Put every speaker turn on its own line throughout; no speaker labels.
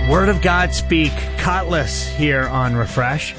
Word of God Speak, Cutlass here on Refresh.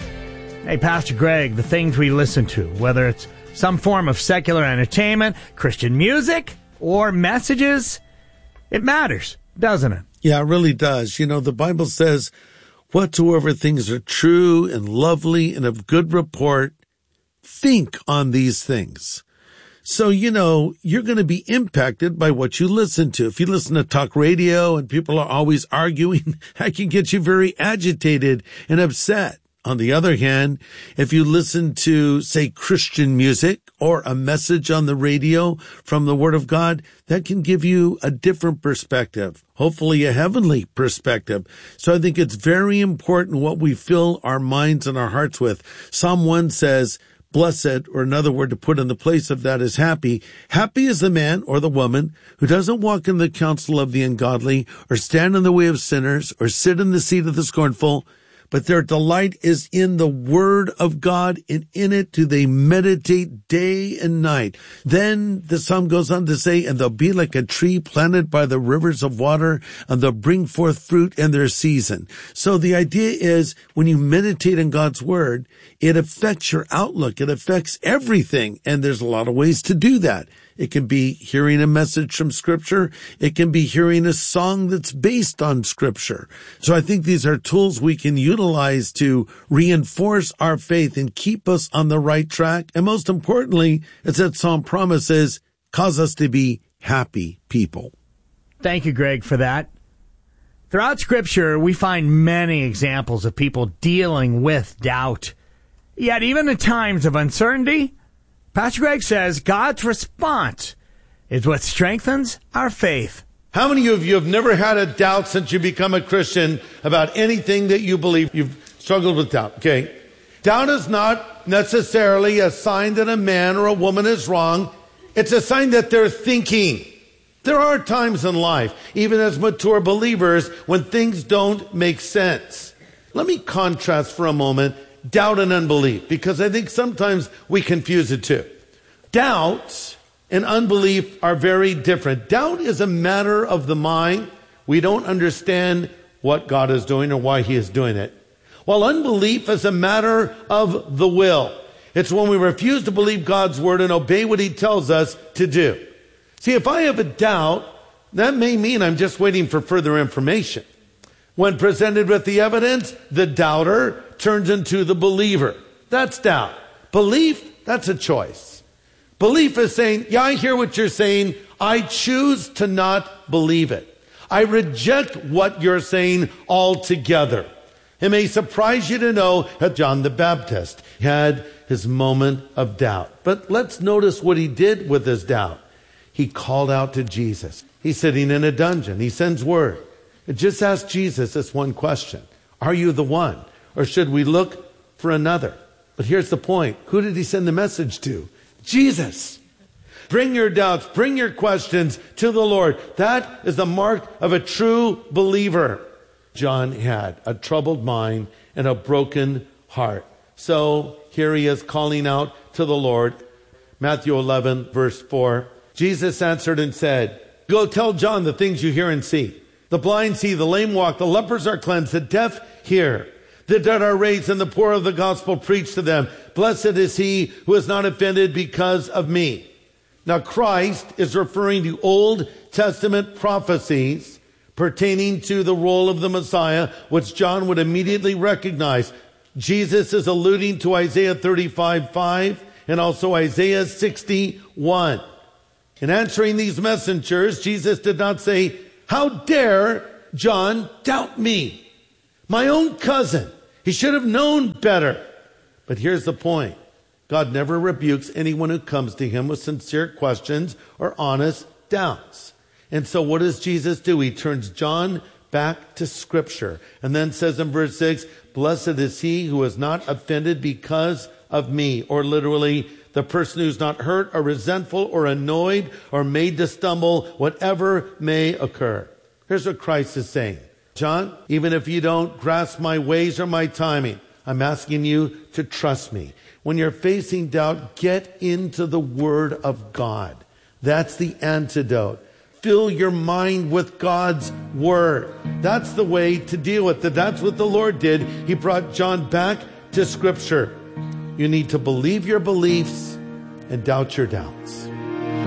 Hey, Pastor Greg, the things we listen to, whether it's some form of secular entertainment, Christian music, or messages, it matters, doesn't it?
Yeah, it really does. You know, the Bible says, whatsoever things are true and lovely and of good report, think on these things. So, you know, you're going to be impacted by what you listen to. If you listen to talk radio and people are always arguing, that can get you very agitated and upset. On the other hand, if you listen to, say, Christian music or a message on the radio from the Word of God, that can give you a different perspective, hopefully a heavenly perspective. So I think it's very important what we fill our minds and our hearts with. Psalm 1 says, blessed, or another word to put in the place of that is happy. Happy is the man or the woman who doesn't walk in the counsel of the ungodly, or stand in the way of sinners, or sit in the seat of the scornful, but their delight is in the word of God, and in it do they meditate day and night. Then the psalm goes on to say, and they'll be like a tree planted by the rivers of water, and they'll bring forth fruit in their season. So the idea is, when you meditate in God's word, it affects your outlook. It affects everything. And there's a lot of ways to do that. It can be hearing a message from Scripture. It can be hearing a song that's based on Scripture. So I think these are tools we can utilize to reinforce our faith and keep us on the right track. And most importantly, as that psalm promises, cause us to be happy people.
Thank you, Greg, for that. Throughout Scripture, we find many examples of people dealing with doubt. Yet even in times of uncertainty, Pastor Greg says God's response is what strengthens our faith.
How many of you have never had a doubt since you become a Christian about anything that you believe? You've struggled with doubt, okay? Doubt is not necessarily a sign that a man or a woman is wrong. It's a sign that they're thinking. There are times in life, even as mature believers, when things don't make sense. Let me contrast for a moment doubt and unbelief, because I think sometimes we confuse the two. Doubt and unbelief are very different. Doubt is a matter of the mind. We don't understand what God is doing or why He is doing it. While unbelief is a matter of the will. It's when we refuse to believe God's word and obey what He tells us to do. See, if I have a doubt, that may mean I'm just waiting for further information. When presented with the evidence, the doubter turns into the believer. That's doubt. Belief, that's a choice. Belief is saying, yeah, I hear what you're saying. I choose to not believe it. I reject what you're saying altogether. It may surprise you to know that John the Baptist had his moment of doubt. But let's notice what he did with his doubt. He called out to Jesus. He's sitting in a dungeon. He sends word. Just ask Jesus this one question. Are you the one? Or should we look for another? But here's the point. Who did he send the message to? Jesus. Bring your doubts, bring your questions to the Lord. That is the mark of a true believer. John had a troubled mind and a broken heart. So here he is calling out to the Lord. Matthew 11, verse 4. Jesus answered and said, go tell John the things you hear and see. The blind see, the lame walk, the lepers are cleansed, the deaf hear. The dead are raised, and the poor of the gospel preached to them. Blessed is he who is not offended because of me. Now Christ is referring to Old Testament prophecies pertaining to the role of the Messiah, which John would immediately recognize. Jesus is alluding to Isaiah 35:5 and also Isaiah 61. In answering these messengers, Jesus did not say, how dare John doubt me? My own cousin. He should have known better. But here's the point. God never rebukes anyone who comes to him with sincere questions or honest doubts. And so what does Jesus do? He turns John back to Scripture and then says in verse 6, blessed is he who is not offended because of me. Or literally, the person who's not hurt or resentful or annoyed or made to stumble, whatever may occur. Here's what Christ is saying. John, even if you don't grasp my ways or my timing, I'm asking you to trust me. When you're facing doubt, get into the Word of God. That's the antidote. fill your mind with God's word. That's the way to deal with it. That's what the Lord did. He brought John back to Scripture. You need to believe your beliefs and doubt your doubts.